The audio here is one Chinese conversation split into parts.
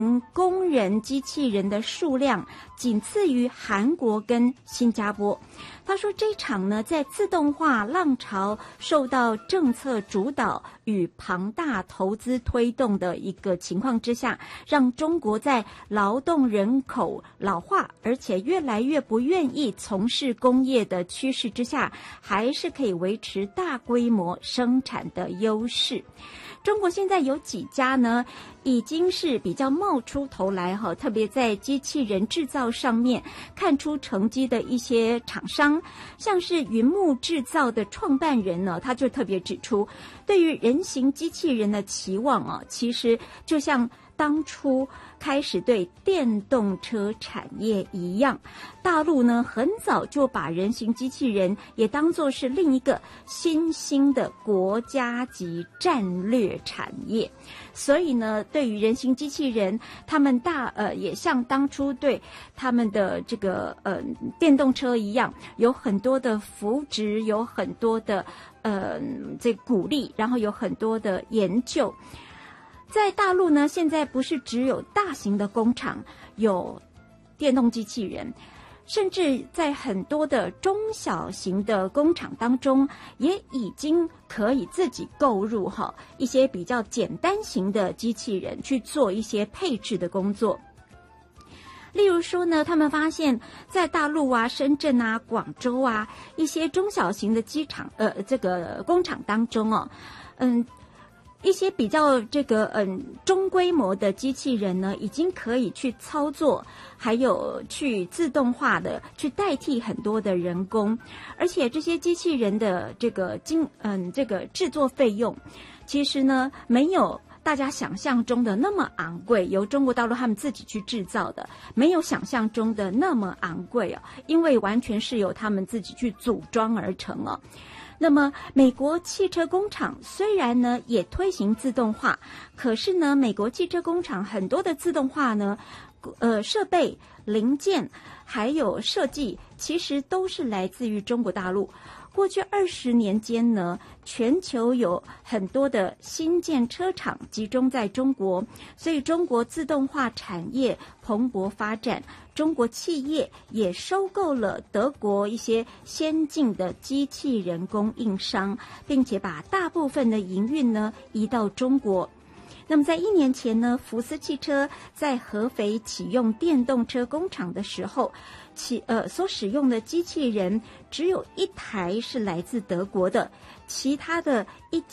工人机器人的数量仅次于韩国跟新加坡。他说这场呢在自动化浪潮受到政策主导与庞大投资推动的一个情况之下，让中国在劳动人口老化而且越来越不愿意从事工业的趋势之下，还是可以维持大规模生产的优势。中国现在有几家呢已经是比较冒出头来哈，特别在机器人制造上面看出成绩的一些厂商，像是云木制造的创办人呢，他就特别指出，对于人形机器人的期望啊，其实就像当初开始对电动车产业一样，大陆呢很早就把人形机器人也当作是另一个新兴的国家级战略产业。所以呢，对于人形机器人，他们也像当初对他们的这个电动车一样，有很多的扶植，有很多的这鼓励，然后有很多的研究。在大陆呢，现在不是只有大型的工厂有电动机器人，甚至在很多的中小型的工厂当中，也已经可以自己购入一些比较简单型的机器人去做一些配置的工作。例如说呢，他们发现在大陆啊、深圳啊、广州啊一些中小型的这个工厂当中一些比较中规模的机器人呢，已经可以去操作，还有去自动化的去代替很多的人工，而且这些机器人的这个制作费用，其实呢没有大家想象中的那么昂贵，由中国大陆他们自己去制造的，没有想象中的那么昂贵因为完全是由他们自己去组装而成那么美国汽车工厂虽然呢也推行自动化，可是呢美国汽车工厂很多的自动化呢设备、零件还有设计其实都是来自于中国大陆。过去20年间呢，全球有很多的新建车厂集中在中国，所以中国自动化产业蓬勃发展。中国企业也收购了德国一些先进的机器人供应商，并且把大部分的营运呢移到中国。那么在1年前呢，福斯汽车在合肥启用电动车工厂的时候，所使用的机器人只有1台是来自德国的，其他的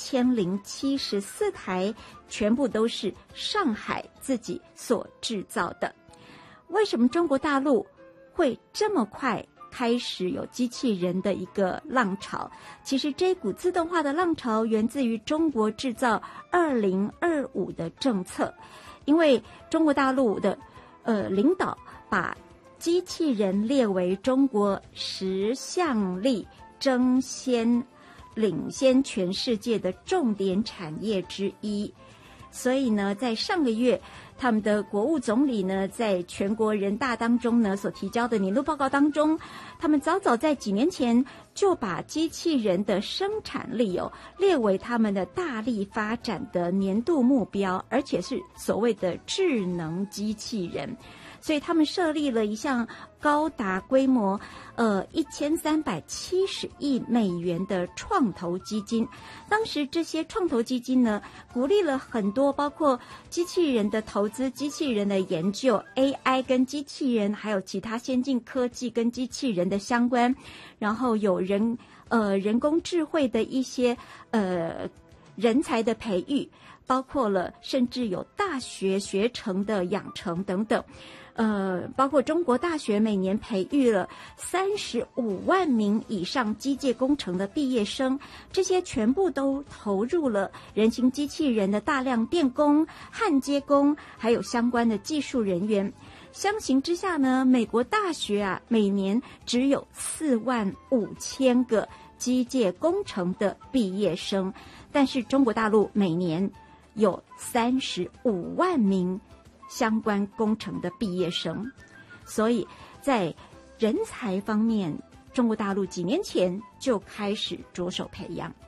1074台全部都是上海自己所制造的。为什么中国大陆会这么快开始有机器人的一个浪潮？其实这股自动化的浪潮源自于中国制造2025的政策，因为中国大陆的领导把机器人列为中国10项力争先领先全世界的重点产业之一。所以呢，在上个月他们的国务总理呢，在全国人大当中呢所提交的年度报告当中，他们早在几年前就把机器人的生产力列为他们的大力发展的年度目标，而且是所谓的智能机器人。所以他们设立了一项高达规模1370亿美元的创投基金。当时这些创投基金呢，鼓励了很多包括机器人的投资、机器人的研究、AI 跟机器人，还有其他先进科技跟机器人的相关，然后有人工智慧的一些人才的培育，包括了甚至有大学学程的养成等等。包括中国大学每年培育了35万名以上机械工程的毕业生，这些全部都投入了人形机器人的大量电工、焊接工，还有相关的技术人员。相形之下呢，美国大学每年只有4万5千个机械工程的毕业生，但是中国大陆每年有35万名相关工程的毕业生，所以在人才方面，中国大陆几年前就开始着手培养。